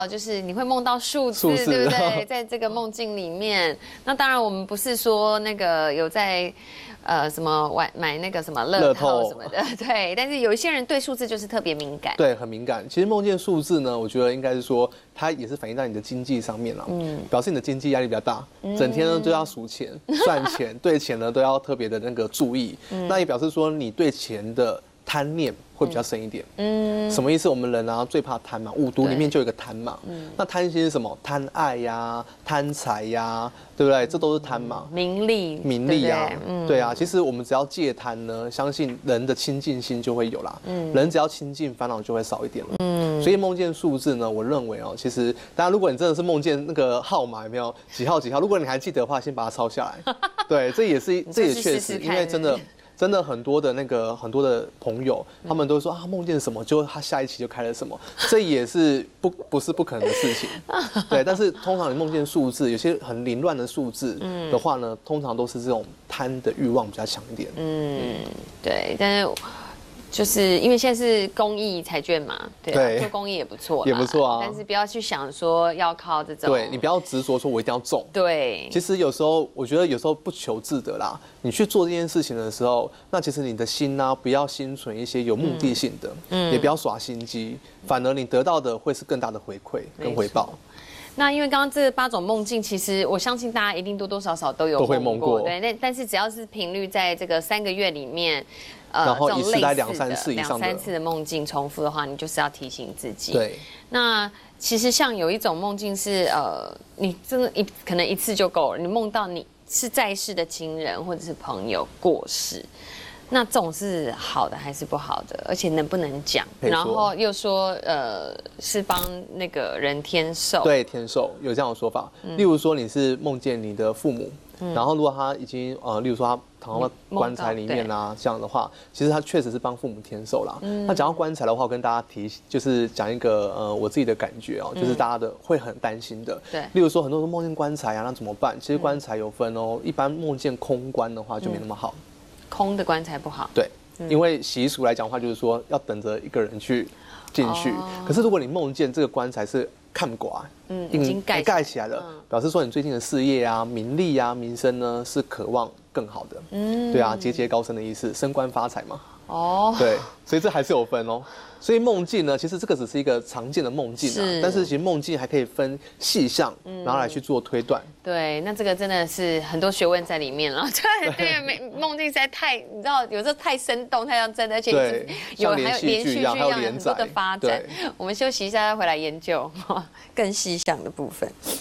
就是你会梦到数字，对不对？在这个梦境里面，那当然我们不是说那个有在什么买那个什么乐透什么的，对。但是有一些人对数字就是特别敏感， 对，很敏感。其实梦见数字呢，我觉得应该是说它也是反映在你的经济上面了，表示你的经济压力比较大，整天呢都要数钱、算钱，对钱呢都要特别的那个注意。那也表示说你对钱的贪念会比较深一点。什么意思？我们人啊最怕贪嘛，五毒里面就有一个贪嘛。那贪心是什么？贪爱呀，贪财呀，对不对？这都是贪嘛。 名利啊，对啊。其实我们只要戒贪呢，相信人的清净心就会有啦。人只要清净，烦恼就会少一点了。所以梦见数字呢，我认为其实大家如果你真的是梦见那个号码有没有几号几号，如果你还记得的话，先把它抄下来。对，这也确实，因为真的很多的朋友，他们都说啊梦见什么，就他下一期就开了什么，这也是不是不可能的事情。对，但是通常你梦见数字，有些很凌乱的数字的话呢，通常都是这种贪的欲望比较强一点。 对，但是。就是因为现在是公益彩券嘛，对，做公益也不错， 也不错啊。 但是不要去想说要靠这种， 对你不要执着说我一定要中。 对， 其实有时候我觉得有时候不求自得啦。你去做这件事情的时候，那其实你的心呢，不要心存一些有目的性的，也不要耍心机，反而你得到的会是更大的回馈跟回报。 那因为刚刚这8种梦境，其实我相信大家一定多多少少都有梦过，对。但是只要是频率在这个3个月里面， 然后一次来2、3次以上的 2、3次的梦境重复的话，你就是要提醒自己。 对。 那其实像有一种梦境是你真的可能一次就够了，你梦到你是在世的亲人或者是朋友过世。那这种是好的还是不好的？而且能不能讲？然后又说是帮那个人添寿。 对，添寿有这样的说法。例如说你是梦见你的父母，然后如果他已经例如说他躺到棺材里面啊，这样的话，其实他确实是帮父母添寿啦。那讲到棺材的话，我跟大家就是讲一个我自己的感觉就是大家的会很担心的。 对。 例如说很多人梦见棺材啊，那怎么办？其实棺材有分一般梦见空棺的话就没那么好。 空的棺材不好， 对，因为习俗来讲的话，就是说要等着一个人去进去。可是如果你梦见这个棺材是看寡， 已经盖起来了，表示说你最近的事业啊、名利啊、民生呢是渴望更好的。对啊，节节高升的意思，升官发财嘛。对，所以这还是有分哦。所以梦境呢，其实这个只是一个常见的梦境啊，但是其实梦境还可以分细项，然后来去做推断。 对，那这个真的是很多学问在里面了。对，梦境实在太，你知道，有时候太生动、太像真的，而且还有连续剧一样很多的发展。我们休息一下，再回来研究更细项的部分。